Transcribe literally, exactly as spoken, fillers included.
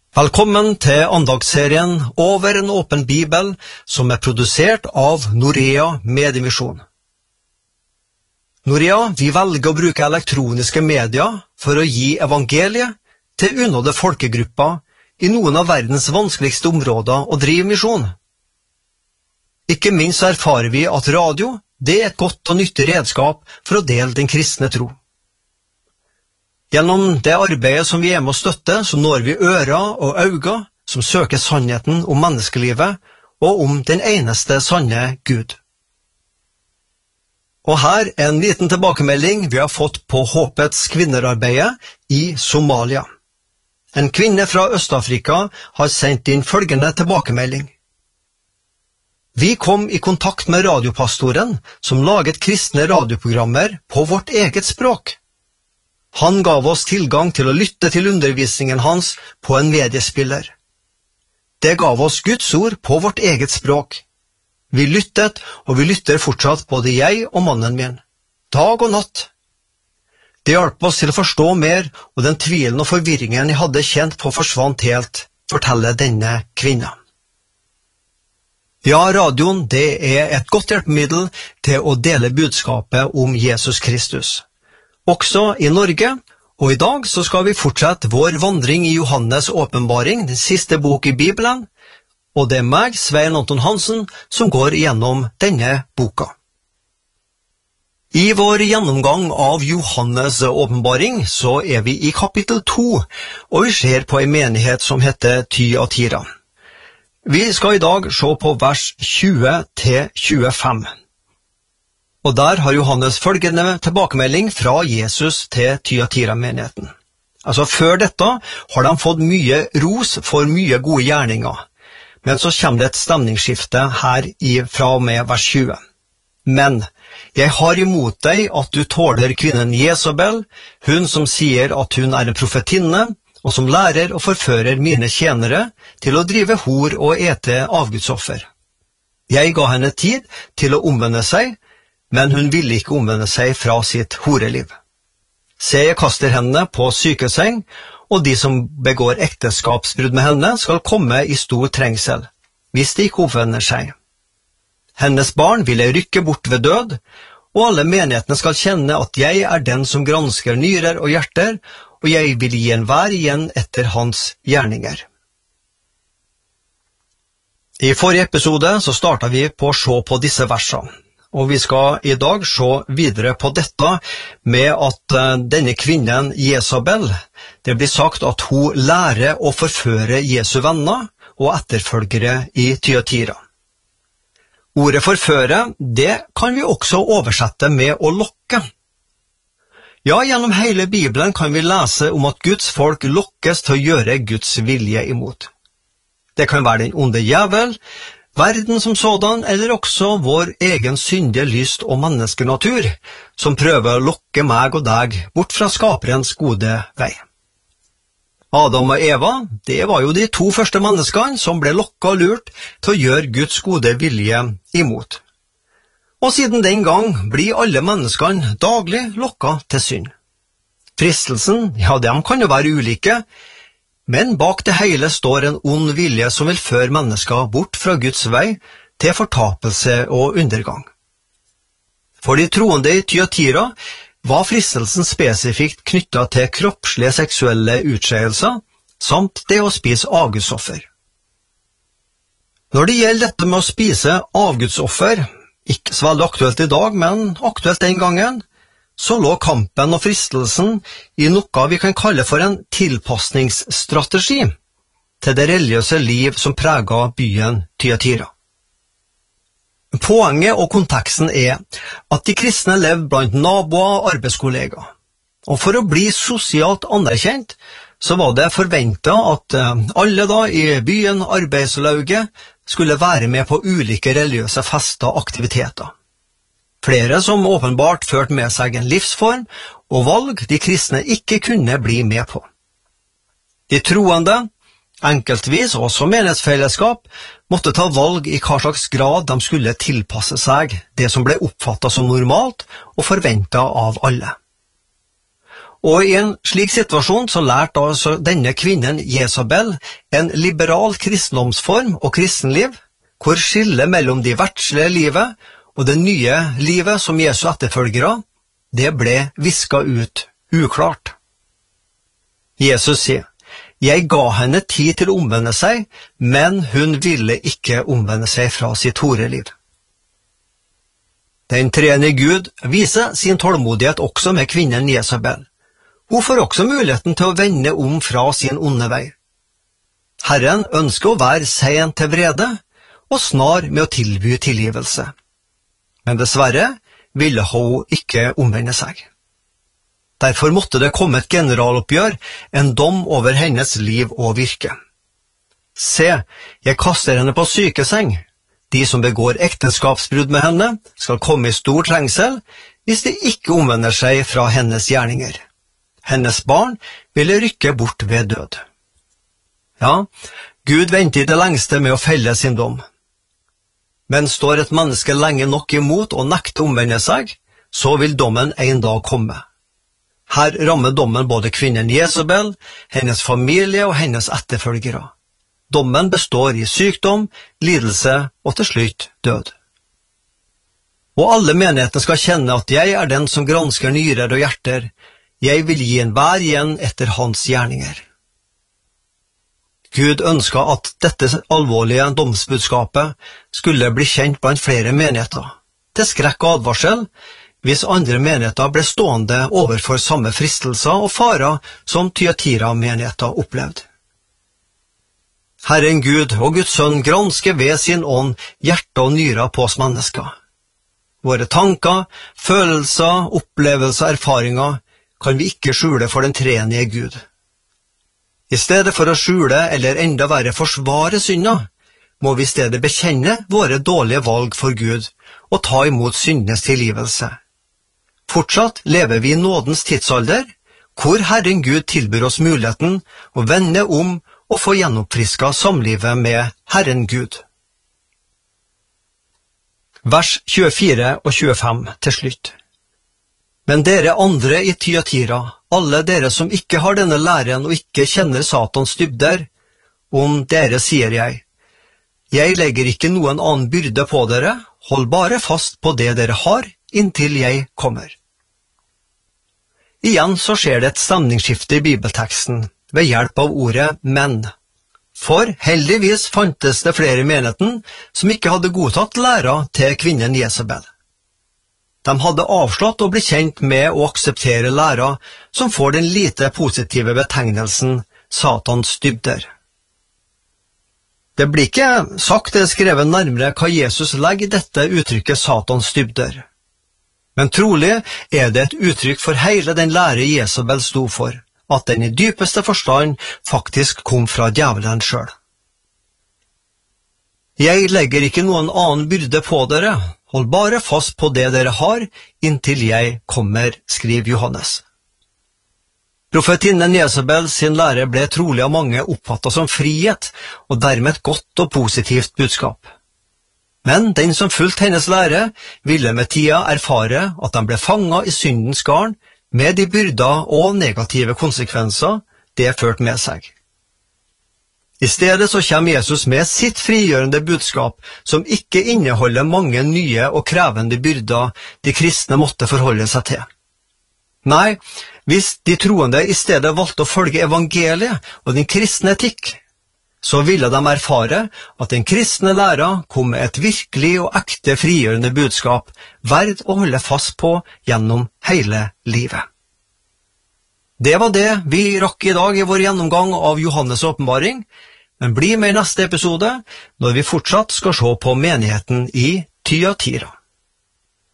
Velkommen til andagsserien Over en åpen bibel, som er produsert av Norea Mediemisjon. Norea, vi velger å bruke elektroniske medier for å gi evangeliet til unådde folkegrupper i noen av verdens vanskeligste områder å drive misjon. Ikke minst erfarer vi at radio, det er et godt og nyttig redskap for å dele den kristne tro. Gjennom det arbeidet som vi er med å støtte, så når vi ører og øyne som søker sannheten om menneskelivet og om den eneste sanne Gud. Og her er en liten tilbakemelding vi har fått på Håpets kvinnerarbeidet i Somalia. En kvinne fra Østafrika har sendt inn følgende tilbakemelding. Vi kom i kontakt med radiopastoren som laget kristne radioprogrammer på vårt eget språk. Han gav oss tilgang til å lytte til undervisningen hans på en mediespiller. Det gav oss Guds ord på vårt eget språk. Vi lyttet, og vi lytter fortsatt, både jeg og mannen min, dag og natt. Det hjalp oss til å forstå mer, og den tvilen og forvirringen jeg hadde kjent på forsvant helt, forteller denne kvinna. Ja, radioen, det er et godt hjelpemiddel til å dele budskapet om Jesus Kristus. Også i Norge, og i dag så skal vi fortsette vår vandring i Johannes åpenbaring, den siste bok i Bibelen, og det er meg, Svein Anton Hansen, som går gjennom denne boka. I vår gjennomgang av Johannes åpenbaring så er vi i kapittel to, og vi ser på en menighet som heter Thyatira. Vi skal i dag se på vers tjue til tjuefem. Og der har Johannes følgende tilbakemelding fra Jesus til Thyatira-menigheten. Altså, før dette har de fått mye ros for mye gode gjerninger, men så kommer det et stemningsskifte her i, fra og med vers tjue. Men jeg har imot deg at du tåler kvinnen Jezabel, hun som sier at hun er en profetinne, og som lærer og forfører mine tjenere til å drive hor og ete avgudsoffer. Jeg ga henne tid til å omvende seg, men hun ville ikke omvende seg fra sitt horeliv. Se, jeg kaster henne på sykeseng, og de som begår ekteskapsbrudd med henne skal komme i stor trengsel, hvis de ikke omvender seg. Hennes barn vil jeg rykke bort ved død, og alle menighetene skal kjenne at jeg er den som gransker nyrer og hjerter, og jeg vil gi enhver igjen etter hans gjerninger. I forrige episode så startet vi på å se på disse versene. Og vi skal i dag se videre på dette med at denne kvinnen Jezabel, det blir sagt at hun lærer å forføre Jesu venner og etterfølgere i Thyatira. Ordet forføre, det kan vi også oversette med å lokke. Ja, gjennom hele Bibelen kan vi lese om at Guds folk lokkes til å gjøre Guds vilje imot. Det kan være den onde djevel, verden som sådan, eller også vår egen syndige lyst og menneskenatur, som prøver å lokke meg og deg bort fra skaperens gode vei. Adam og Eva, det var jo de to første menneskene som ble lokket og lurt til å gjøre Guds gode vilje imot. Og siden den gang blir alle menneskene daglig lokket til synd. Fristelsen, ja, de kan jo være ulike, men bak det hele står en ond vilje som vil føre mennesker bort fra Guds vei til fortapelse og undergang. For de troende i Thyatira var fristelsen spesifikt knyttet til kroppslige seksuelle utskeielser, samt det å spise avgudsoffer. Når det gjelder dette med å spise avgudsoffer, ikke så veldig aktuelt i dag, men aktuelt den gangen, så lå kampen og fristelsen i noe vi kan kalle for en tilpasningsstrategi til det religiøse liv som preget byen Thyatira. Poenget og konteksten er at de kristne levde blant naboer og arbeidskollegaer, og for å bli sosialt anerkjent så var det forventet at alle da i byen arbeidslauget skulle være med på ulike religiøse fester og aktiviteter. Flere som åpenbart førte med seg en livsform og valg de kristne ikke kunne bli med på. De troende, enkeltvis også menighetsfellesskap, måtte ta valg i hva slags grad de skulle tilpasse seg det som ble oppfattet som normalt og forventet av alle. Og i en slik situasjon så lærte altså denne kvinnen Jezabel en liberal kristendomsform og kristenliv, hvor skillet mellom de verdslige livet og det nye livet som Jesu etterfølgere, det ble visket ut uklart. Jesus sier, «Jeg ga henne tid til å omvende seg, men hun ville ikke omvende seg fra sitt horeliv.» Den treende Gud viser sin tålmodighet også med kvinnen Jezabel. Hun får også muligheten til å vende om fra sin onde vei. Herren ønsker å være sen til vrede, og snar med å tilby tilgivelse. Men dessverre ville hun ikke omvende seg. Derfor måtte det komme et generaloppgjør, en dom over hennes liv og virke. Se, jeg kaster henne på sykeseng. De som begår ekteskapsbrudd med henne, skal komme i stor trengsel, hvis de ikke omvender seg fra hennes gjerninger. Hennes barn ville rykke bort ved død. Ja, Gud venter i det lengste med å felle sin dom. Men står et menneske lenge nok imot og nekter å omvende seg, så vil dommen en dag komme. Her rammer dommen både kvinnen Jezabel, hennes familie og hennes etterfølgere. Dommen består i sykdom, lidelse og til slutt død. Og alle menighetene skal kjenne at jeg er den som gransker nyrer og hjerter. Jeg vil gi enhver igjen etter hans gjerninger. Gud ønsket at dette alvorlige domsbudskapet skulle bli kjent blant flere menigheter, til skrekk og advarsel, hvis andre menigheter ble stående overfor samme fristelser og farer som Thyatira-menigheter opplevde. Herren Gud og Guds sønn gransker ved sin ånd hjerte og nyrer på oss mennesker. Våre tanker, følelser, opplevelser, erfaringer kan vi ikke skjule for den treenige Gud. I stedet for å skjule eller enda verre forsvare synda, må vi i stedet bekjenne våre dårlige valg for Gud og ta imot syndenes tilgivelse. Fortsatt lever vi i nådens tidsalder, hvor Herren Gud tilbyr oss muligheten å vende om og få gjenoppfrisket samlivet med Herren Gud. Vers tjuefire og tjuefem til slutt. Men dere andre i Thyatira, alle dere som ikke har denne læren og ikke kjenner Satans dybder, om dere sier jeg, jeg legger ikke noen annen byrde på dere, hold bare fast på det dere har, inntil jeg kommer. Igjen så skjer det et stemningsskifte i bibelteksten, ved hjelp av ordet «men». For heldigvis fantes det flere i menigheten som ikke hadde godtatt læra til kvinnen Jezabel. De hadde avslått å bli kjent med å akseptere læra som får den lite positive betegnelsen Satans dybder. Det blir ikke sagt eller skrevet nærmere hva Jesus legger i dette uttrykket Satans dybder. Men trolig er det et uttrykk for hele den lære Jezabel sto for, at den i dypeste forstand faktisk kom fra djevelen selv. Jeg legger ikke noen annen byrde på dere, hold bare fast på det dere har, inntil jeg kommer, skriver Johannes. Profetinnen Jezabel sin lære ble trolig av mange oppfattet som frihet, og dermed et godt og positivt budskap. Men den som fulgte hennes lære, ville med tida erfare at de ble fanget i syndens garn, med de byrder og negative konsekvenser det førte med seg. I stedet så kommer Jesus med sitt frigjørende budskap, som ikke inneholder mange nye og krevende byrder de kristne måtte forholde seg til. Nei, hvis de troende i stedet valgte å følge evangeliet og den kristne etikk, så ville de erfare at den kristne læra kom med et virkelig og ekte frigjørende budskap, verd å holde fast på gjennom hele livet. Det var det vi rakk i dag i vår gjennomgang av Johannes' åpenbaring, men bli med i neste episode, når vi fortsatt skal se på menigheten i Thyatira.